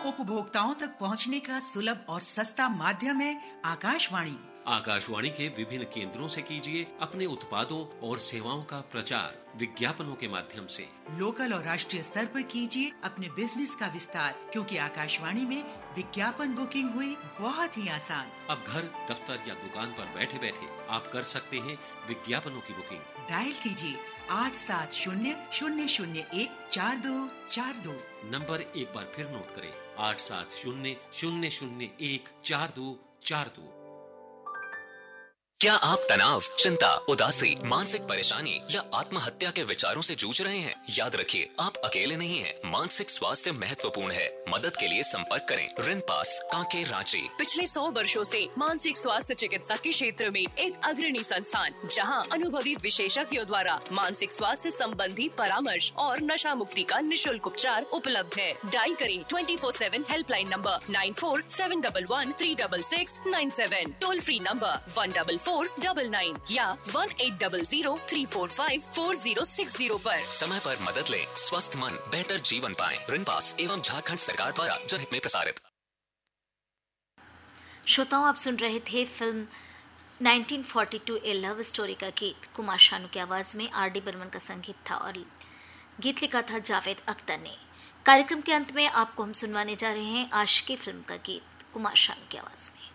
उपभोक्ताओं तक पहुंचने का सुलभ और सस्ता माध्यम है आकाशवाणी। आकाशवाणी के विभिन्न केंद्रों से कीजिए अपने उत्पादों और सेवाओं का प्रचार विज्ञापनों के माध्यम से। लोकल और राष्ट्रीय स्तर पर कीजिए अपने बिजनेस का विस्तार, क्योंकि आकाशवाणी में विज्ञापन बुकिंग हुई बहुत ही आसान। अब घर, दफ्तर या दुकान पर बैठे बैठे आप कर सकते हैं विज्ञापनों की बुकिंग। डायल कीजिए 8700014242। नंबर एक बार फिर नोट करें, 8700014242। क्या आप तनाव, चिंता, उदासी, मानसिक परेशानी या आत्महत्या के विचारों से जूझ रहे हैं? याद रखिए, आप अकेले नहीं हैं। मानसिक स्वास्थ्य महत्वपूर्ण है। मदद के लिए संपर्क करें रिनपास, कांके, रांची। पिछले 100 वर्षों से मानसिक स्वास्थ्य चिकित्सा के क्षेत्र में एक अग्रणी संस्थान, जहां अनुभवी विशेषज्ञों द्वारा मानसिक स्वास्थ्य संबंधी परामर्श और नशा मुक्ति का निःशुल्क उपचार उपलब्ध है। डायल करें 24/7 helpline number 9471136697, toll free number 14499 या 180034544060 पर। समय पर मदद लें, स्वस्थ मन, बेहतर जीवन पाएं। रिनपास एवं झारखंड सरकार द्वारा जनहित में प्रसारित। श्रोताओं, आप सुन रहे थे फिल्म 1942 ए लव स्टोरी का गीत कुमार शानू की आवाज में। आर.डी. बर्मन का संगीत था और गीत लिखा था जावेद अख्तर ने। कार्यक्रम के अंत में आपको हम सुनवाने जा रहे हैं आशिकी फिल्म का गीत कुमार शानू की आवाज में।